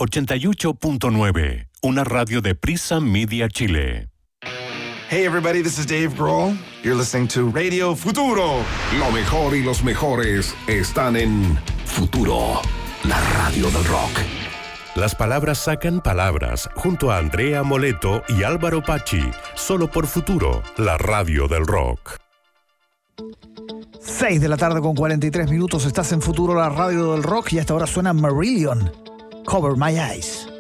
88.9, una radio de Prisa Media Chile. Hey everybody, this is Dave Grohl. You're listening to Radio Futuro. Lo mejor y los mejores están en Futuro, la radio del rock. Las palabras sacan palabras, junto a Andrea Moleto y Álvaro Pachi, solo por Futuro, la radio del rock. 6 de la tarde con 43 minutos, estás en Futuro, la radio del rock, y hasta ahora suena Marillion, Cover My Eyes.